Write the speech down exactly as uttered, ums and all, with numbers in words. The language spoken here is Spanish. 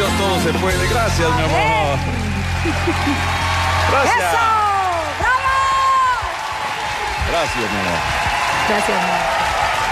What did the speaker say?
Dios todo se puede. Gracias, mi amor. Gracias. ¡Eso! ¡Bravo! Gracias, mi amor. Gracias, amor.